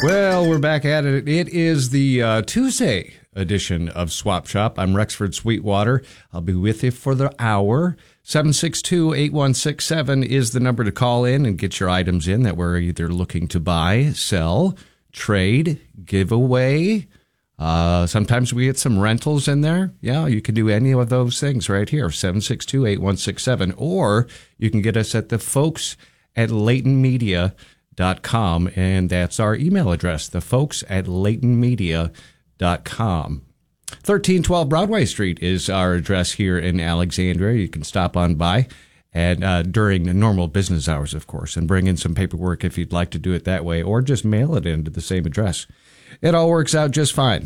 Well, we're back at it. It is the Tuesday edition of Swap Shop. I'm Rexford Sweetwater. I'll be with you for the hour. 762-8167 is the number to call in and get your items in that we're either looking to buy, sell, trade, give away. Sometimes we get some rentals in there. Yeah, you can do any of those things right here, 762-8167. Or you can get us at the folks at LaytonMedia.com, and that's our email address, the folks at LaytonMedia.com. 1312 Broadway Street is our address here in Alexandria. You can stop on by and during the normal business hours, of course, and bring in some paperwork if you'd like to do it that way, or just mail it in to the same address. It all works out just fine.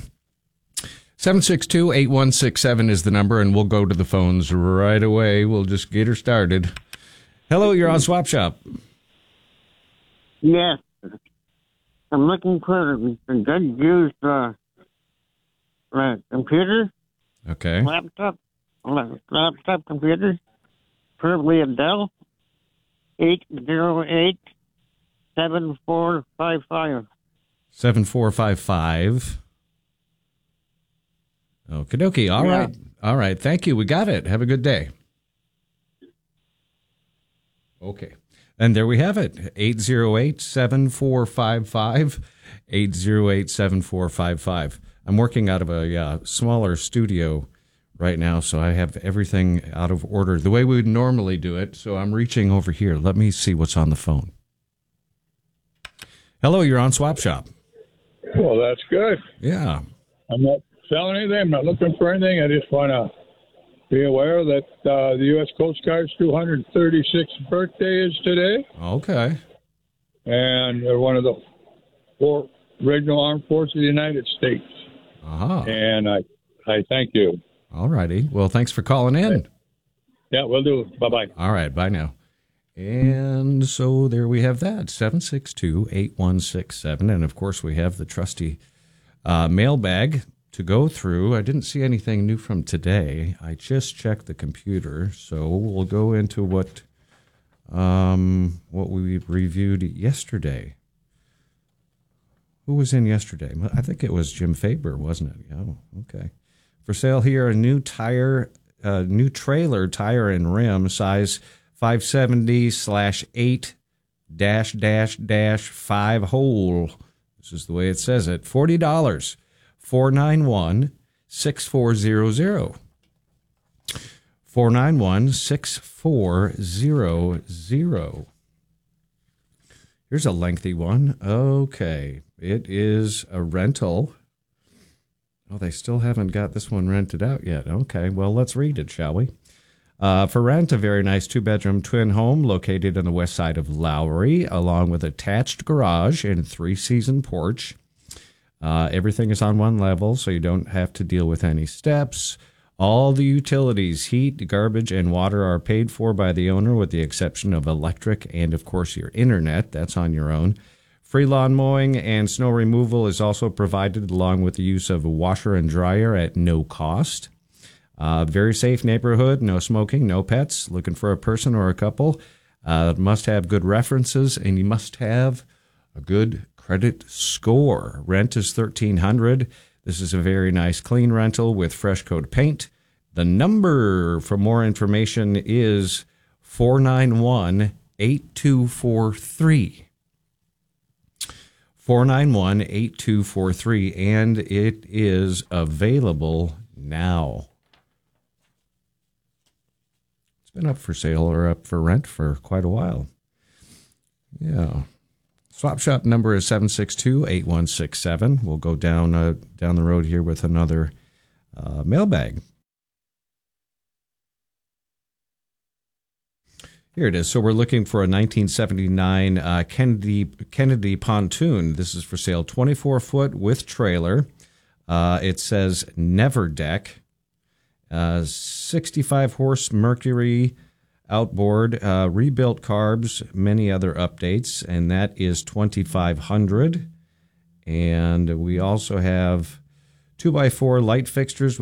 762-8167 is the number, and we'll go to the phones right away. We'll just get her started. Hello, you're on Swap Shop. Yes. I'm looking for a good used computer. Okay. Laptop computer. Preferably a Dell. 808-7455. 7455. Okie dokie. All right. All right. Thank you. We got it. Have a good day. Okay. And there we have it. 808-7455. 808-7455. I'm working out of a smaller studio right now, so I have everything out of order the way we would normally do it. So I'm reaching over here. Let me see what's on the phone. Hello, you're on Swap Shop. Well, that's good. Yeah. I'm not selling anything. I'm not looking for anything. I just want to be aware that the U.S. Coast Guard's 236th birthday is today. Okay. And they're one of the four regional armed forces of the United States. Uh-huh. And I thank you. All righty. Well, thanks for calling in. Yeah, we'll do. Bye-bye. All right. Bye now. And so there we have that, 762-8167. And, of course, we have the trusty mailbag to go through. I didn't see anything new from today. I just checked the computer. So we'll go into what we reviewed yesterday. Who was in yesterday? I think it was Jim Faber, wasn't it? Oh, okay. For sale here, a new trailer tire and rim, size 570/8-5 hole. This is the way it says it. $40. 491-6400. 491-6400. Here's a lengthy one. Okay. It is a rental. Oh, they still haven't got this one rented out yet. Okay. Well, let's read it, shall we? For rent, a very nice 2-bedroom twin home located on the west side of Lowry, along with attached garage and 3-season porch. Everything is on one level, so you don't have to deal with any steps. All the utilities, heat, garbage, and water are paid for by the owner, with the exception of electric and, of course, your internet. That's on your own. Free lawn mowing and snow removal is also provided, along with the use of a washer and dryer at no cost. Very safe neighborhood, no smoking, no pets. Looking for a person or a couple. Must have good references, and you must have a good credit score. Rent is $1,300. This is a very nice, clean rental with fresh coat paint. The number for more information is 491-8243. 491-8243, and it is available now. It's been up for sale or up for rent for quite a while. Yeah. Swap Shop number is 762-8167. We'll go down the road here with another mailbag. Here it is. So we're looking for a 1979 Kennedy pontoon. This is for sale, 24-foot with trailer. It says Never Deck. 65-horse Mercury outboard, rebuilt carbs, many other updates, and that is $2,500. And we also have 2x4 light fixtures